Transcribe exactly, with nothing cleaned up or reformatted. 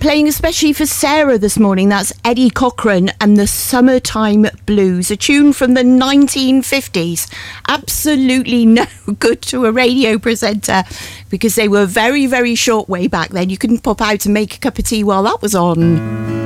Playing especially for Sarah this morning, that's Eddie Cochran and the Summertime Blues, a tune from the nineteen fifties. Absolutely no good to a radio presenter because they were very, very short way back then. You couldn't pop out and make a cup of tea while that was on.